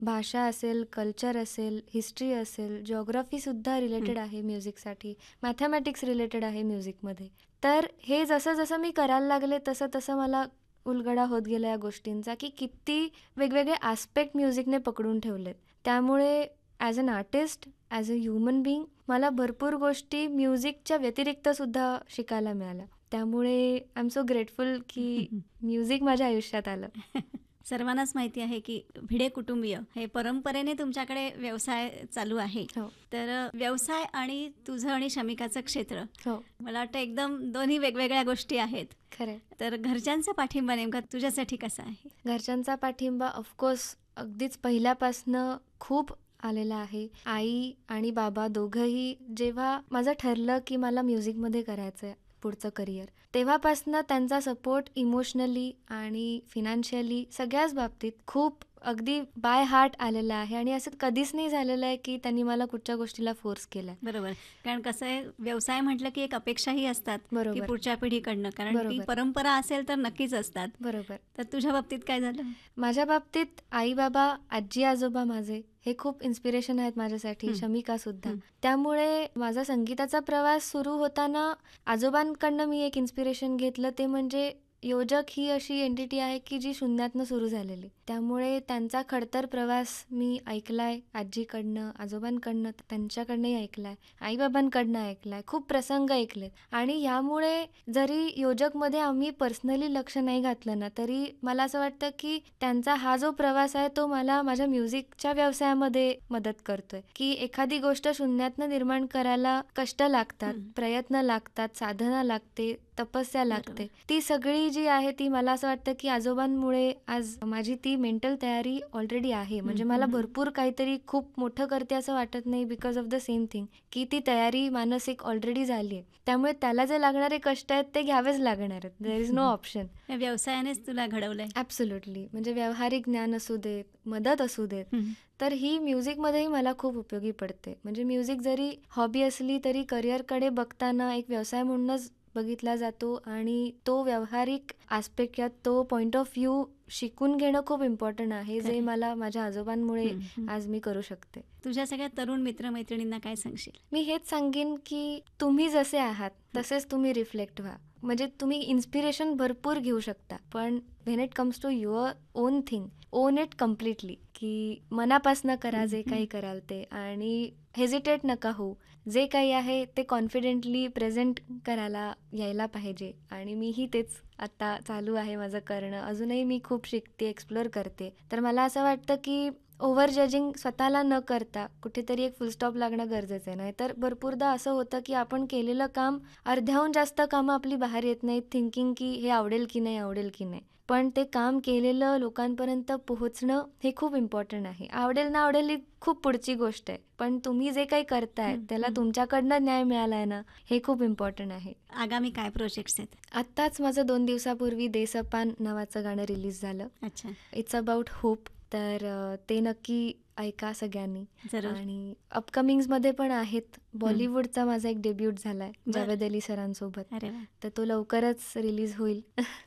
भाषा असेल, कल्चर असेल, हिस्ट्री असेल, जिओग्राफीसुद्धा रिलेटेड आहे म्युझिकसाठी, मॅथमॅटिक्स रिलेटेड आहे म्युझिकमध्ये. तर हे जसं जसं मी करायला लागले तसं तसं मला उलगडा होत गेला या गोष्टींचा, की किती वेगवेगळे ॲस्पेक्ट म्युझिकने पकडून ठेवलेत. त्यामुळे as an artist, as a human being मला भरपूर गोष्टी म्युझिकच्या व्यतिरिक्तसुद्धा शिकायला मिळाल्या. त्यामुळे आय एम सो ग्रेटफुल की म्युझिक माझ्या आयुष्यात आलं. सर्वांनाच माहिती आहे की भिडे कुटुंबीय हे परंपरेने तुमच्याकडे व्यवसाय चालू आहे. हो. तर व्यवसाय आणि तुझं आणि शमिकाचं क्षेत्र, हो, मला वाटतं एकदम दोन्ही वेगवेगळ्या गोष्टी आहेत. खरं. तर घरच्यांचा पाठिंबा नेमका तुझ्यासाठी कसा आहे? घरच्यांचा पाठिंबा ऑफकोर्स अगदीच पहिल्यापासनं खूप आलेला आहे. आई आणि बाबा दोघंही जेव्हा माझं ठरलं की मला म्युझिकमध्ये करायचं आहे पुढचं करिअर, तेव्हापासनं त्यांचा सपोर्ट इमोशनली आणि फिनान्शियली सगळ्याच बाबतीत खूप अगदी बाय हार्ट आलेला आहे. आणि असं कधीच नाही झालेलं आहे की त्यांनी मला कुठच्या गोष्टीला फोर्स केला. बरोबर. कारण कसं आहे, व्यवसाय म्हटलं की एक अपेक्षाही असतात की बरोबर. पुढच्या पिढीकडनं, कारण ती बरोबर. परंपरा असेल तर नक्कीच असतात. बरोबर. तर तुझ्या बाबतीत काय झालं? माझ्या बाबतीत आई बाबा, आजी आजोबा माझे हे खूप इन्स्पिरेशन आहेत माझ्यासाठी, शमिकासुद्धा. त्यामुळे माझा संगीताचा प्रवास सुरू होताना आजोबांकडनं मी एक इन्स्पिरेशन घेतलं, ते म्हणजे योजक ही अशी एंटिटी आहे की जी शून्यातनं सुरू झालेली. त्यामुळे त्यांचा खडतर प्रवास मी ऐकलाय आजीकडनं, आजोबांकडनं, त्यांच्याकडनंही ऐकलाय, आईबाबांकडनं ऐकलाय, खूप प्रसंग ऐकलेत. आणि ह्यामुळे जरी योजकमध्ये आम्ही पर्सनली लक्ष नाही घातलं ना, तरी मला असं वाटतं की त्यांचा हा जो प्रवास आहे तो मला माझ्या म्युझिकच्या व्यवसायामध्ये मदत करतोय. की एखादी गोष्ट शून्यातनं निर्माण करायला कष्ट लागतात, प्रयत्न लागतात, साधना लागते, तपस्या लागते. ती सगळी जी आहे ती मला असं वाटतं की आजोबांमुळे आज माझी ती मेंटल तयारी ऑलरेडी आहे. म्हणजे मला भरपूर काहीतरी खूप मोठं करते असं वाटत नाही, because of the same thing की ती तयारी मानसिक ऑलरेडी झाली आहे. त्यामुळे त्याला जे लागणारे कष्ट आहेत ते घ्यावेच लागणार आहेत. There is no option. व्यवसायानेच तुला घडवलंय. ॲब्सोल्युटली. म्हणजे व्यावहारिक ज्ञान असू देत, मदत असू देत, तर ही म्युझिकमध्येही मला खूप उपयोगी पडते. म्हणजे म्युझिक जरी हॉबी असली तरी करिअरकडे बघताना एक व्यवसाय म्हणूनच बघितला जातो. आणि तो व्यावहारिक आस्पेक्ट या तो पॉईंट ऑफ व्ह्यू शिकून घेणं खूप इम्पॉर्टंट आहे, जे मला माझ्या आजोबांमुळे आज मी करू शकते. तुझ्या सगळ्या तरुण मित्रमैत्रिणींना काय सांगशील? मी हेच सांगेन की तुम्ही जसे आहात तसेच तुम्ही रिफ्लेक्ट व्हा. म्हणजे तुम्ही इन्स्पिरेशन भरपूर घेऊ शकता, पण when it comes to your on thing, on it completely. की मनापासनं करा जे काही कराल ते, आणि हेजिटेट नका होऊ. जे काही आहे ते कॉन्फिडेंटली प्रेझेंट करायला यायला पाहिजे. आणि मीही तेच आता चालू आहे माझं करणं. अजूनही मी खूप शिकते, एक्सप्लोअर करते. तर मला असं वाटतं की ओव्हर जजिंग स्वतःला न करता कुठेतरी एक फुलस्टॉप लागणं गरजेचं आहे. नाही तर भरपूरदा असं होतं की आपण केलेलं काम, अर्ध्याहून जास्त कामं आपली बाहेर येत नाहीत, थिंकिंग की हे आवडेल की नाही, आवडेल की नाही. पण ते काम केलेलं लोकांपर्यंत पोहोचणं हे खूप इम्पॉर्टंट आहे. आवडेल ना आवडेल ही खूप पुढची गोष्ट आहे, पण तुम्ही जे काही करताय त्याला तुमच्याकडनं न्याय मिळाला आहे ना, हे खूप इम्पॉर्टंट आहे. आगामी काय प्रोजेक्ट्स आहेत? आत्ताच माझं 2 दिवसापूर्वी देसपान नावाचं गाणं रिलीज झालं. अच्छा. It's about hope. तर ते नक्की ऐका सगळ्यांनी. जरूर. आणि अपकमिंग्समध्ये पण आहेत. बॉलिवूडचा माझा एक डेब्यूट झालाय जावेद अली सरांसोबत. अरे वा. तर तो लवकरच रिलीज होईल.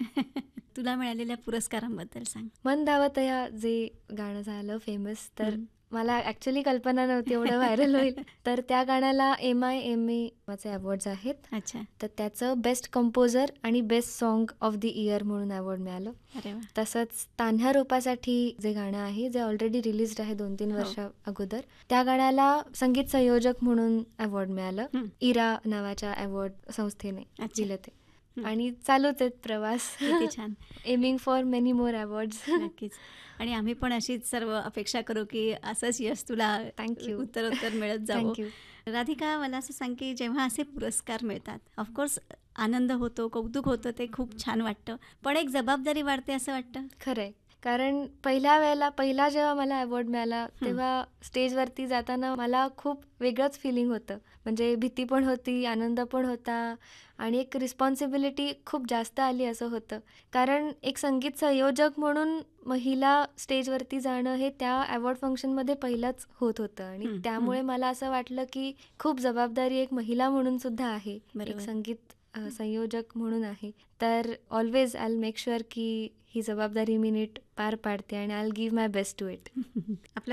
तुला मिळालेल्या पुरस्कारांबद्दल सांग. मन धावतया जे गाणं झालं फेमस, तर मला ॲक्च्युली कल्पना नव्हती एवढं व्हायरल होईल. तर त्या गाण्याला MIMA चे अवॉर्ड्स आहेत. अच्छा. तर त्याचं बेस्ट कंपोजर आणि best song of the year म्हणून अवॉर्ड मिळालं. अरे वा. तसंच तान्ह्या रोपासाठी जे गाणं आहे, जे ऑलरेडी रिलीज आहे 2-3 वर्षा अगोदर, त्या गाण्याला संगीत संयोजक म्हणून अवॉर्ड मिळालं. इरा नावाच्या अवॉर्ड संस्थेने दिलं ते. आणि चालूच आहेत प्रवास. किती छान. Aiming for many more awards. नक्कीच. आणि आम्ही पण अशीच सर्व अपेक्षा करू की असंच यश तुला थँक्यू. उत्तरोत्तर मिळत जावं. थँक्यू. राधिका, मला असं सांग की जेव्हा असे पुरस्कार मिळतात, ऑफकोर्स आनंद होतो, कौतुक होतं, ते खूप छान वाटतं, पण एक जबाबदारी वाढते असं वाटतं? खरंय. कारण पहिला जेव्हा मला अवॉर्ड मिळाला तेव्हा स्टेजवरती जाताना मला खूप वेगळंच फिलिंग होतं. म्हणजे भीती पण होती, आनंद पण होता, आणि एक रिस्पॉन्सिबिलिटी खूप जास्त आली असं होतं. कारण एक संगीत संयोजक म्हणून महिला स्टेजवरती जाणं हे त्या अवॉर्ड फंक्शनमध्ये पहिलंच होत होतं. आणि त्यामुळे मला असं वाटलं की खूप जबाबदारी एक महिला म्हणून सुद्धा आहे एक संगीत संयोजक म्हणून आहे. तर always I will make sure की ही जबाबदारी मी नीट पार पाडते आणि I will give my best to it. आपल्या